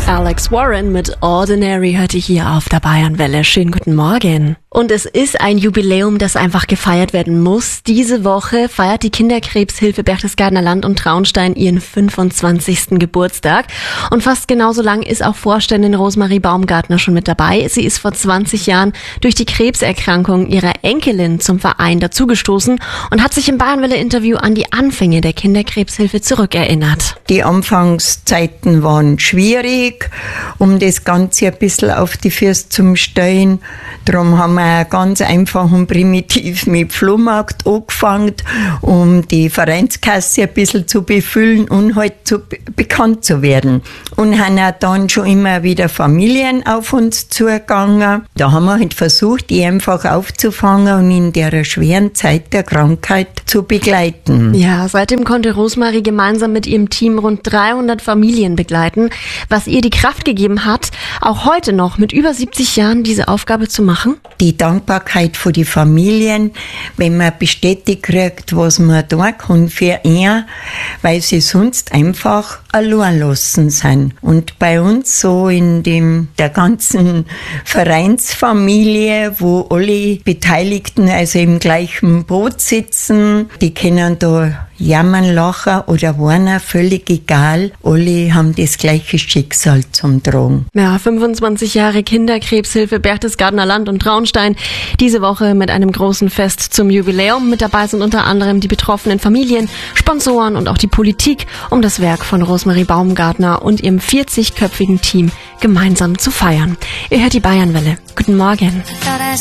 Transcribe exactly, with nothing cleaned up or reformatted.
Alex Warren mit Ordinary hörte hier auf der Bayernwelle. Schönen guten Morgen. Und es ist ein Jubiläum, das einfach gefeiert werden muss. Diese Woche feiert die Kinderkrebshilfe Berchtesgadener Land und Traunstein ihren fünfundzwanzigsten Geburtstag. Und fast genauso lang ist auch Vorständin Rosemarie Baumgartner schon mit dabei. Sie ist vor zwanzig Jahren durch die Krebserkrankung ihrer Enkelin zum Verein dazugestoßen und hat sich im Bayernwelle-Interview an die Anfänge der Kinderkrebshilfe zurückerinnert. Die Anfangszeiten waren schwierig, um das Ganze ein bisschen auf die Füße zu stellen. Darum haben wir ganz einfach und primitiv mit Flohmarkt angefangen, um die Vereinskasse ein bisschen zu befüllen und halt zu be- bekannt zu werden. Und haben auch dann schon immer wieder Familien auf uns zugegangen. Da haben wir halt versucht, die einfach aufzufangen und in der schweren Zeit der Krankheit zu begleiten. Ja, seitdem konnte Rosemarie gemeinsam mit ihrem Team rund dreihundert Familien begleiten, was ihr die Kraft gegeben hat, auch heute noch mit über siebzig Jahren diese Aufgabe zu machen. Die Dankbarkeit für die Familien, wenn man bestätigt kriegt, was man tun kann für ihn, weil sie sonst einfach allein lassen sind. Und bei uns so in dem, der ganzen Vereinsfamilie, wo alle Beteiligten also im gleichen Boot sitzen, die können da jammern, lachen oder warnen, völlig egal. Alle haben das gleiche Schicksal zum Tragen. Ja, fünfundzwanzig Jahre Kinderkrebshilfe Berchtesgadener Land und Traunstein. Diese Woche mit einem großen Fest zum Jubiläum. Mit dabei sind unter anderem die betroffenen Familien, Sponsoren und auch die Politik, um das Werk von Rosemarie Baumgartner und ihrem vierzigköpfigen Team gemeinsam zu feiern. Ihr hört die Bayernwelle. Guten Morgen.